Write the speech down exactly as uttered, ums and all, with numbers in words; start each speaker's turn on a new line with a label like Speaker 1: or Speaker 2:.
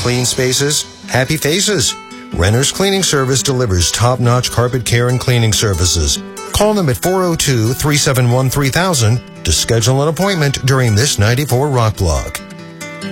Speaker 1: clean spaces, happy faces. Renner's Cleaning Service delivers top-notch carpet care and cleaning services. Call them at four oh two, three seven one, three thousand to schedule an appointment during this ninety-four Rock Block.